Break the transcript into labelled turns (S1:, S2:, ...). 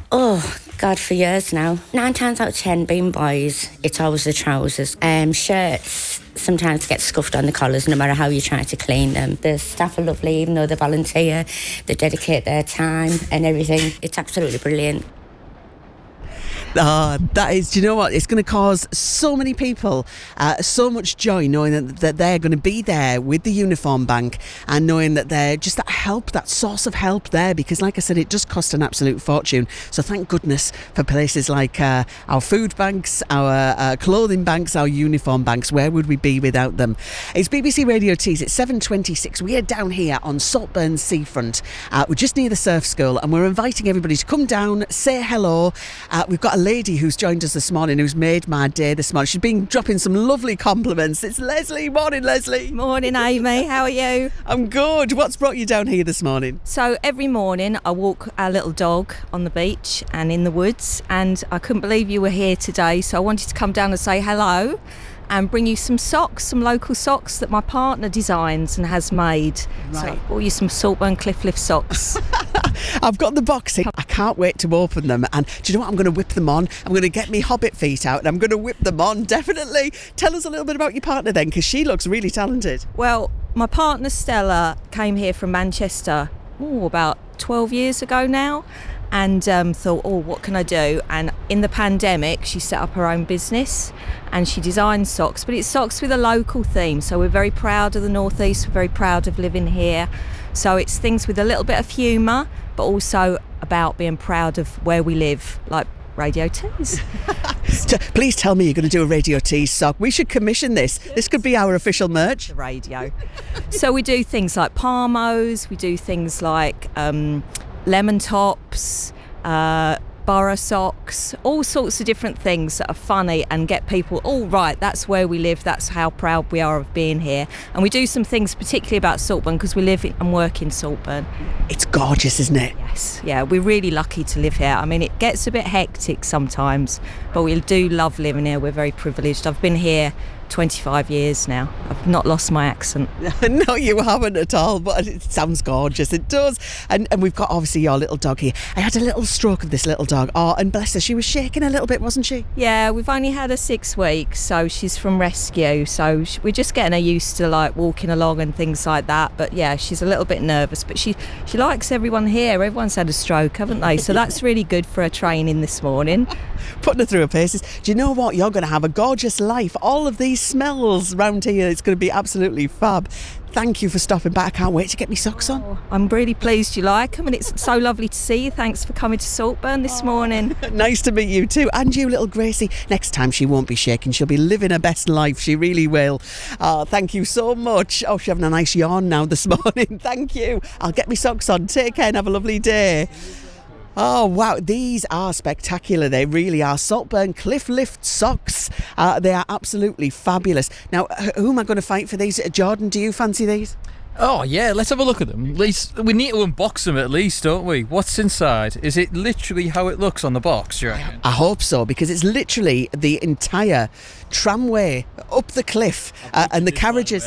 S1: Oh, God, for years now. 9 times out of 10, being boys, it's always the trousers. Shirts sometimes get scuffed on the collars no matter how you try to clean them. The staff are lovely, even though they volunteer, they dedicate their time and everything. It's absolutely brilliant.
S2: That is, do you know what? It's going to cause so many people so much joy knowing that they're going to be there with the Uniform Bank and knowing that they're just that help, that source of help there, because like I said, it does cost an absolute fortune. So thank goodness for places like our food banks, our clothing banks, our uniform banks. Where would we be without them? It's BBC Radio Tees. It's 7:26. We are down here on Saltburn Seafront. We're just near the surf school and we're inviting everybody to come down, say hello. We've got a lady who's joined us this morning who's made my day this morning. She's been dropping some lovely compliments. It's Leslie. Morning, Leslie.
S3: Morning, Amy. How are you?
S2: I'm good. What's brought you down here this morning?
S3: So every morning I walk our little dog on the beach and in the woods, and I couldn't believe you were here today, so I wanted to come down and say hello and bring you some socks, some local socks that my partner designs and has made.
S2: Right.
S3: So I brought you some Saltburn Cliff Lift socks.
S2: I've got the box here. I can't wait to open them. And do you know what? I'm going to whip them on. I'm going to get me Hobbit feet out and I'm going to whip them on, definitely. Tell us a little bit about your partner then, because she looks really talented.
S3: Well, my partner Stella came here from Manchester about 12 years ago now, and thought, what can I do? And in the pandemic, she set up her own business and she designed socks, but it's socks with a local theme. So we're very proud of the North East, we're very proud of living here. So it's things with a little bit of humour, but also about being proud of where we live, like Radio Tees.
S2: Please tell me you're going to do a Radio Tees sock. We should commission this. This could be our official merch.
S3: The radio. So we do things like Parmos, we do things like lemon tops, borough socks, all sorts of different things that are funny and get people, right, that's where we live, that's how proud we are of being here. And we do some things particularly about Saltburn because we live and work in Saltburn.
S2: It's gorgeous, isn't it?
S3: Yes, yeah, we're really lucky to live here. I mean, it gets a bit hectic sometimes, but we do love living here. We're very privileged. I've been here 25 years now. I've not lost my accent.
S2: No, you haven't at all, but it sounds gorgeous. It does. And we've got obviously your little dog here. I had a little stroke of this little dog. And bless her, she was shaking a little bit, wasn't she?
S3: Yeah, we've only had her 6 weeks, so she's from rescue. So we're just getting her used to like walking along and things like that. But yeah, she's a little bit nervous, but she likes everyone here. Everyone's had a stroke, haven't they? So that's really good for her training this morning.
S2: Putting her through her paces. Do you know what? You're going to have a gorgeous life. All of these smells round here, it's going to be absolutely fab. Thank you for stopping by. I can't wait to get my socks on.
S3: I'm really pleased you like them, and it's so lovely to see you. Thanks for coming to Saltburn this morning.
S2: Nice to meet you too. And you, little Gracie. Next time she won't be shaking. She'll be living her best life. She really will. Thank you so much. She's having a nice yawn now this morning. Thank you. I'll get my socks on. Take care and have a lovely day. Oh, wow. These are spectacular. They really are. Saltburn Cliff Lift socks. They are absolutely fabulous. Now, who am I going to fight for these? Jordan, do you fancy these?
S4: Oh, yeah, let's have a look at them. At least we need to unbox them at least, don't we? What's inside? Is it literally how it looks on the box, do you reckon?
S2: I hope so, because it's literally the entire tramway up the cliff and the carriages.